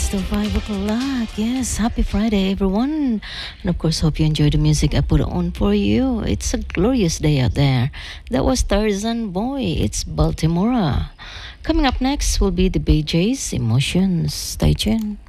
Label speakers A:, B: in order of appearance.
A: till 5 o'clock. Yes, happy Friday, everyone. And of course, hope you enjoy the music I put on for you. It's a glorious day out there. That was Tarzan Boy. It's Baltimora. Coming up next will be the BJ's Emotions. Stay tuned.